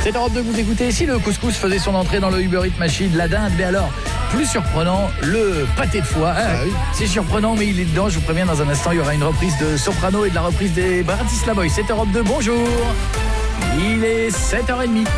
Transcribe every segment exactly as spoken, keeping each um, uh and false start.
C'est Europe deux que vous écoutez. Si le couscous faisait son entrée dans le Uber Eats Machine, la dinde, mais alors, plus surprenant, le pâté de foie. Hein, ah oui. C'est surprenant, mais il est dedans. Je vous préviens, dans un instant, il y aura une reprise de Soprano et de la reprise des Bratislava Boys. C'est Europe deux, bonjour. Il est sept heures trente.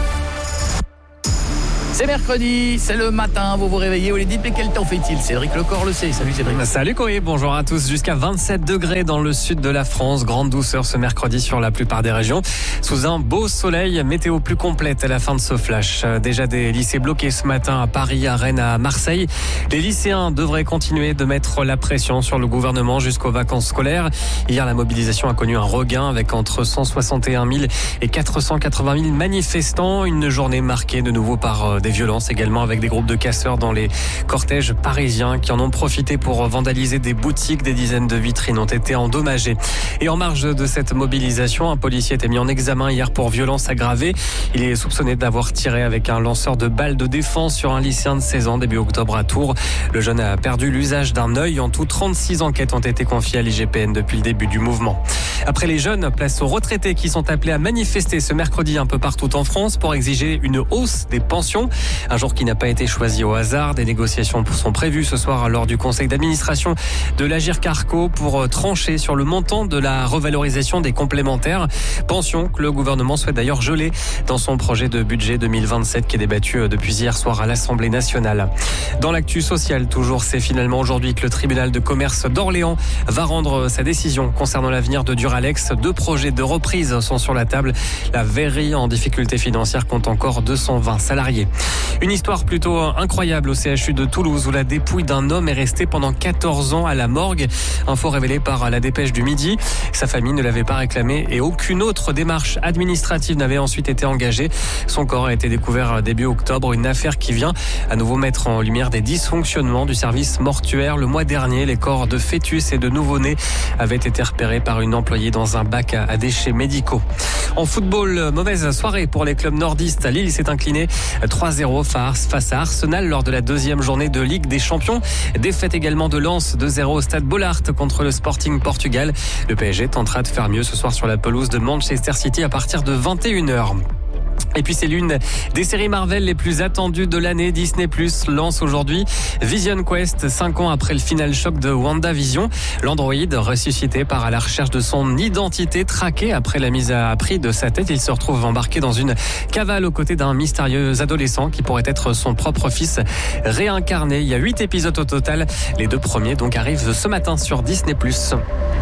C'est mercredi, c'est le matin, vous vous réveillez, vous les dites, mais quel temps fait-il? Cédric Lecor le sait. Salut Cédric. Salut Koé, bonjour à tous. Jusqu'à vingt-sept degrés dans le sud de la France. Grande douceur ce mercredi sur la plupart des régions. Sous un beau soleil, météo plus complète à la fin de ce flash. Déjà des lycées bloqués ce matin à Paris, à Rennes, à Marseille. Les lycéens devraient continuer de mettre la pression sur le gouvernement jusqu'aux vacances scolaires. Hier, la mobilisation a connu un regain avec entre cent soixante et un mille et quatre cent quatre-vingt mille manifestants. Une journée marquée de nouveau par des violences également avec des groupes de casseurs dans les cortèges parisiens qui en ont profité pour vandaliser des boutiques. Des dizaines de vitrines ont été endommagées. Et en marge de cette mobilisation, un policier a été mis en examen hier pour violence aggravée. Il est soupçonné d'avoir tiré avec un lanceur de balles de défense sur un lycéen de seize ans début octobre à Tours. Le jeune a perdu l'usage d'un œil. En tout, trente-six enquêtes ont été confiées à l'I G P N depuis le début du mouvement. Après les jeunes, place aux retraités qui sont appelés à manifester ce mercredi un peu partout en France pour exiger une hausse des pensions. Un jour qui n'a pas été choisi au hasard. Des négociations sont prévues ce soir lors du conseil d'administration de l'Agirc-Arrco pour trancher sur le montant de la revalorisation des complémentaires. Pension que le gouvernement souhaite d'ailleurs geler dans son projet de budget deux mille vingt-sept qui est débattu depuis hier soir à l'Assemblée nationale. Dans l'actu sociale, toujours, c'est finalement aujourd'hui que le tribunal de commerce d'Orléans va rendre sa décision concernant l'avenir de Duralex. Deux projets de reprise sont sur la table. La Verrerie en difficulté financière compte encore deux cent vingt salariés. Une histoire plutôt incroyable au C H U de Toulouse où la dépouille d'un homme est restée pendant quatorze ans à la morgue. Info révélée par la Dépêche du Midi. Sa famille ne l'avait pas réclamé et aucune autre démarche administrative n'avait ensuite été engagée. Son corps a été découvert début octobre. Une affaire qui vient à nouveau mettre en lumière des dysfonctionnements du service mortuaire. Le mois dernier, les corps de fœtus et de nouveau-nés avaient été repérés par une employée dans un bac à déchets médicaux. En football, mauvaise soirée pour les clubs nordistes. Lille s'est incliné trois zéro face à Arsenal lors de la deuxième journée de Ligue des Champions. Défaite également de Lens deux zéro au stade Bollaert contre le Sporting Portugal. Le P S G tentera de faire mieux ce soir sur la pelouse de Manchester City à partir de vingt et une heures. Et puis c'est l'une des séries Marvel les plus attendues de l'année. Disney plus lance aujourd'hui Vision Quest, cinq ans après le final choc de WandaVision. L'androïde, ressuscité, part à la recherche de son identité, traqué après la mise à prix de sa tête. Il se retrouve embarqué dans une cavale aux côtés d'un mystérieux adolescent qui pourrait être son propre fils réincarné. Il y a huit épisodes au total. Les deux premiers donc arrivent ce matin sur Disney plus.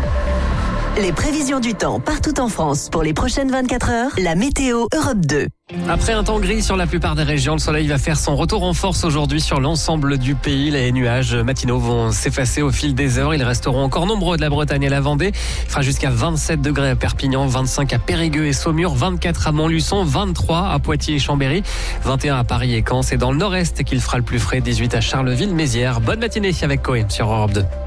Les prévisions du temps partout en France pour les prochaines vingt-quatre heures, la météo Europe deux. Après un temps gris sur la plupart des régions, le soleil va faire son retour en force aujourd'hui sur l'ensemble du pays. Les nuages matinaux vont s'effacer au fil des heures. Ils resteront encore nombreux de la Bretagne et la Vendée. Il fera jusqu'à vingt-sept degrés à Perpignan, vingt-cinq à Périgueux et Saumur, vingt-quatre à Montluçon, vingt-trois à Poitiers et Chambéry, vingt et un à Paris et Caen. C'est dans le nord-est qu'il fera le plus frais, dix-huit à Charleville-Mézières. Bonne matinée avec Coé sur Europe deux.